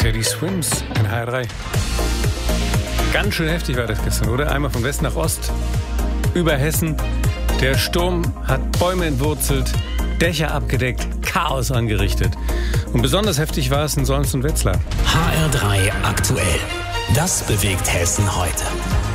Teddy Swims in HR3. Ganz schön heftig war das gestern, oder? Einmal von West nach Ost, über Hessen. Der Sturm hat Bäume entwurzelt, Dächer abgedeckt, Chaos angerichtet. Und besonders heftig war es in Solms und Wetzlar. HR3 aktuell. Das bewegt Hessen heute.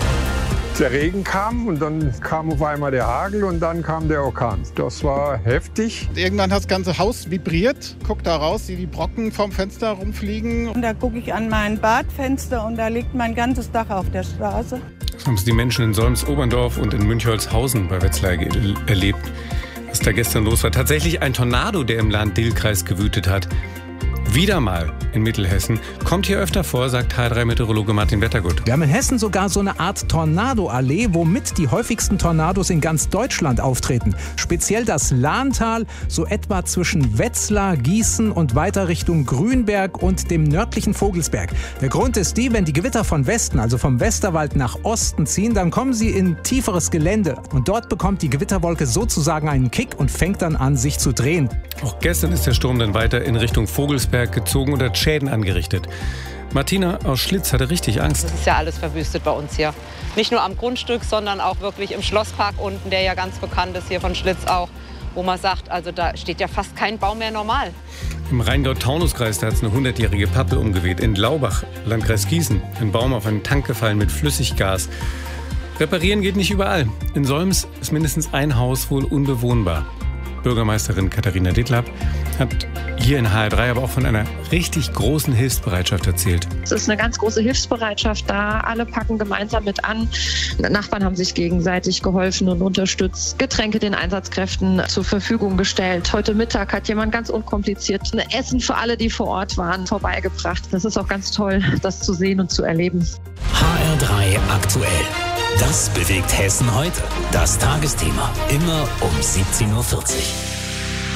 Der Regen kam und dann kam auf einmal der Hagel und dann kam der Orkan. Das war heftig. Irgendwann hat das ganze Haus vibriert. Guck da raus, sehe die Brocken vom Fenster rumfliegen. Und da gucke ich an mein Badfenster und da liegt mein ganzes Dach auf der Straße. Das haben die Menschen in Solms-Oberndorf und in Münchholzhausen bei Wetzlar erlebt, was da gestern los war. Tatsächlich ein Tornado, der im Lahn-Dill-Kreis gewütet hat. Wieder mal in Mittelhessen. Kommt hier öfter vor, sagt HR3-Meteorologe Martin Wettergut. Wir haben in Hessen sogar so eine Art Tornado-Allee, womit die häufigsten Tornados in ganz Deutschland auftreten. Speziell das Lahntal, so etwa zwischen Wetzlar, Gießen und weiter Richtung Grünberg und dem nördlichen Vogelsberg. Der Grund ist wenn die Gewitter von Westen, also vom Westerwald nach Osten ziehen, dann kommen sie in tieferes Gelände. Und dort bekommt die Gewitterwolke sozusagen einen Kick und fängt dann an, sich zu drehen. Auch gestern ist der Sturm dann weiter in Richtung Vogelsberg gezogen und hat Schäden angerichtet. Martina aus Schlitz hatte richtig Angst. Das ist ja alles verwüstet bei uns hier. Nicht nur am Grundstück, sondern auch wirklich im Schlosspark unten, der ja ganz bekannt ist hier von Schlitz auch, wo man sagt, also da steht ja fast kein Baum mehr normal. Im Rheingau-Taunus-Kreis, da hat es eine 100-jährige Pappel umgeweht. In Laubach, Landkreis Gießen, ein Baum auf einen Tank gefallen mit Flüssiggas. Reparieren geht nicht überall. In Solms ist mindestens ein Haus wohl unbewohnbar. Bürgermeisterin Katharina Dittlab hat hier in HR3 aber auch von einer richtig großen Hilfsbereitschaft erzählt. Es ist eine ganz große Hilfsbereitschaft da. Alle packen gemeinsam mit an. Nachbarn haben sich gegenseitig geholfen und unterstützt. Getränke den Einsatzkräften zur Verfügung gestellt. Heute Mittag hat jemand ganz unkompliziert ein Essen für alle, die vor Ort waren, vorbeigebracht. Das ist auch ganz toll, das zu sehen und zu erleben. HR3 aktuell. Das bewegt Hessen heute. Das Tagesthema. Immer um 17:40 Uhr.